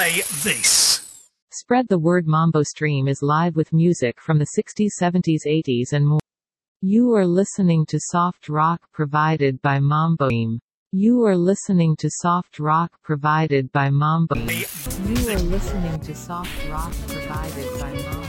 Play this. Spread the word. Mambo Stream is live with music from the 60s, 70s, 80s and more. You are listening to soft rock provided by Mambo Stream. You are listening to soft rock provided by Mambo. You are listening to soft rock provided by Mambo.